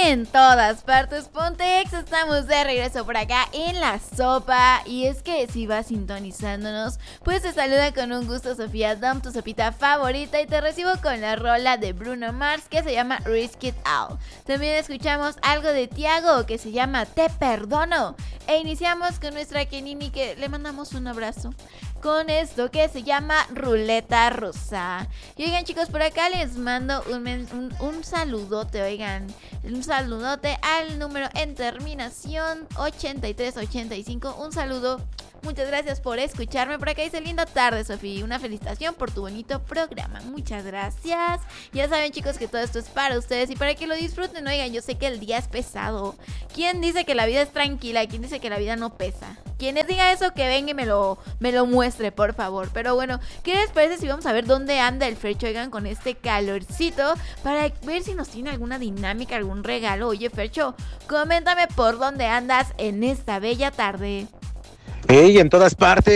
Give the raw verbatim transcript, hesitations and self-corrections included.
en todas partes Pontex, estamos de regreso por acá en La Sopa. Y es que si vas sintonizándonos, pues te saluda con un gusto Sofía Dom, tu sopita favorita, y te recibo con la rola de Bruno Mars que se llama Risk It All. También escuchamos algo de Tiago que se llama Te Perdono, e iniciamos con nuestra Kenini, que le mandamos un abrazo, con esto que se llama Ruleta Rusa. Y oigan, chicos, por acá les mando un, men- un, un saludote, oigan, un saludote al número en terminación ochenta y tres ochenta y cinco. Un saludo, muchas gracias por escucharme. Por acá dice: linda tarde, Sofía, una felicitación por tu bonito programa. Muchas gracias. Ya saben, chicos, que todo esto es para ustedes y para que lo disfruten. Oigan, yo sé que el día es pesado. ¿Quién dice que la vida es tranquila? ¿Quién dice que la vida no pesa? Quienes diga eso, que venga y me lo, me lo muestre, por favor. Pero bueno, ¿qué les parece si vamos a ver dónde anda el Fercho, oigan, con este calorcito, para ver si nos tiene alguna dinámica, algún regalo? Oye, Fercho, coméntame por dónde andas en esta bella tarde. Hey, en todas partes.